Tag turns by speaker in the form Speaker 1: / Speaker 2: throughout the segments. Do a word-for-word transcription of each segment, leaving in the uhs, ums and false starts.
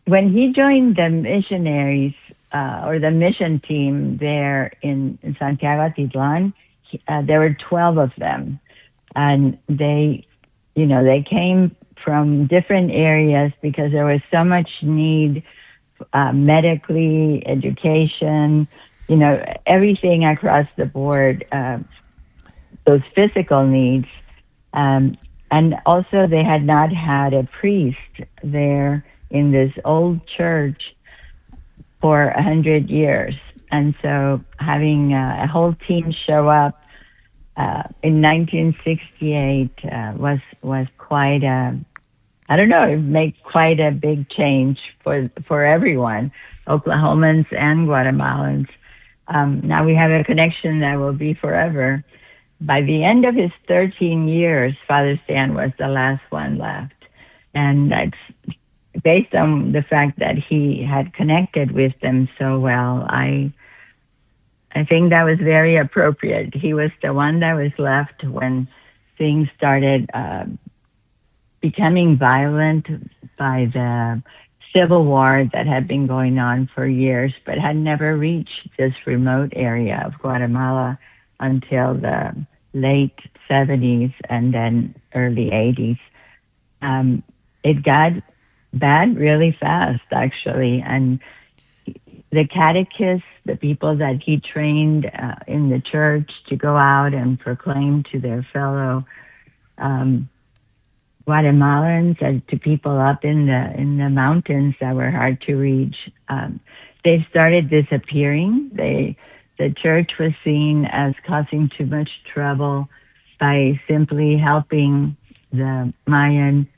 Speaker 1: when he joined the missionaries uh, or the mission team there in, in Santiago Atitlan, he- uh, there were twelve of them. And they, you know, they came from different areas because there was so much need uh, medically, education, you know, everything across the board, uh, those physical needs. Um, and also, they had not had a priest there in this old church for a hundred years. And so, having uh, a whole team show up uh, in nineteen sixty-eight uh, was was quite a, I don't know, it made quite a big change for for everyone, Oklahomans and Guatemalans. Um, now we have a connection that will be forever. By the end of his thirteen years, Father Stan was the last one left. And that's based on the fact that he had connected with them so well. I I think that was very appropriate. He was the one that was left when things started uh, becoming violent by the civil war that had been going on for years, but had never reached this remote area of Guatemala until the late seventies and then early eighties. Um, it got bad really fast, actually, and the catechists, the people that he trained uh, in the church to go out and proclaim to their fellow um, Guatemalans and to people up in the in the mountains that were hard to reach, um, they started disappearing. They the church was seen as causing too much trouble by simply helping the Mayan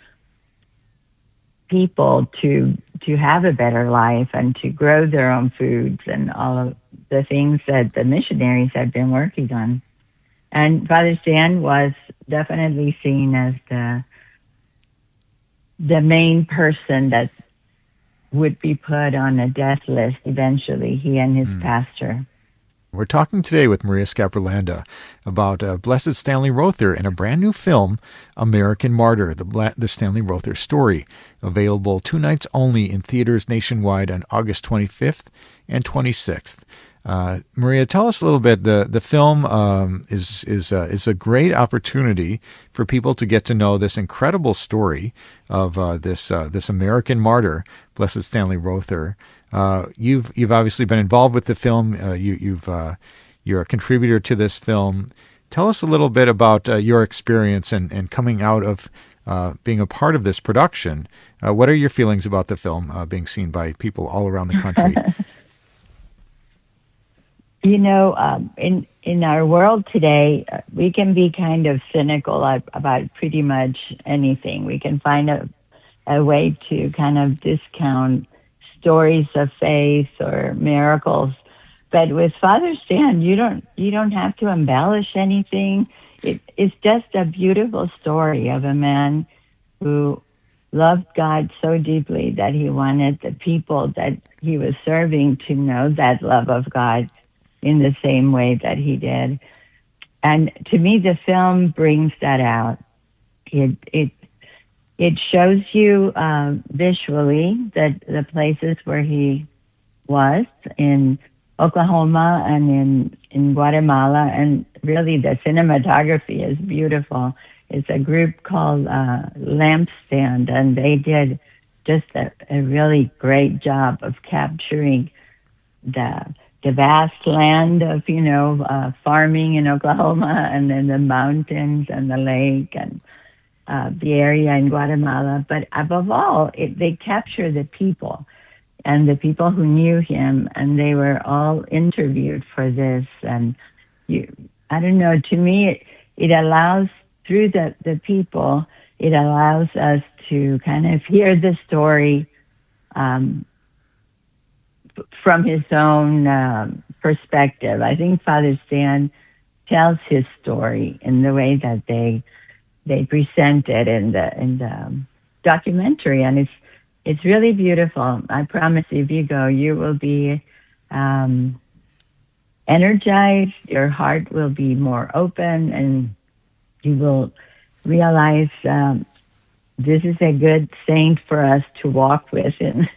Speaker 1: people to to have a better life and to grow their own foods and all of the things that the missionaries had been working on. And Father Stan was definitely seen as the the main person that would be put on a death list eventually, he and his mm. pastor.
Speaker 2: We're talking today with Maria Scaprolanda about uh, Blessed Stanley Rother in a brand new film, American Martyr, the, Bla- the Stanley Rother story, available two nights only in theaters nationwide on August twenty-fifth and twenty-sixth. Uh, Maria, tell us a little bit. The the film um, is is uh, is a great opportunity for people to get to know this incredible story of uh, this uh, this American martyr, Blessed Stanley Rother. Uh, you've you've obviously been involved with the film. Uh, you you've uh, you're a contributor to this film. Tell us a little bit about uh, your experience and, and coming out of uh, being a part of this production. Uh, what are your feelings about the film uh, being seen by people all around the country?
Speaker 1: You know, um, in in our world today, uh, we can be kind of cynical about pretty much anything. We can find a a way to kind of discount stories of faith or miracles, but with Father Stan, you don't you don't have to embellish anything. It, it's just a beautiful story of a man who loved God so deeply that he wanted the people that he was serving to know that love of God in the same way that he did. And to me, the film brings that out. It it it shows you uh, visually that the places where he was in Oklahoma and in, in Guatemala, and really the cinematography is beautiful. It's a group called uh, Lampstand, and they did just a, a really great job of capturing the the vast land of, you know, uh, farming in Oklahoma, and then the mountains and the lake and uh, the area in Guatemala. But above all, it, they capture the people and the people who knew him, and they were all interviewed for this. And you, I don't know, to me, it, it allows, through the, the people, it allows us to kind of hear the story um, from his own um, perspective. I think Father Stan tells his story in the way that they they present it in the in the um, documentary, and it's it's really beautiful. I promise, if you go, you will be um, energized. Your heart will be more open, and you will realize um, this is a good saint for us to walk with in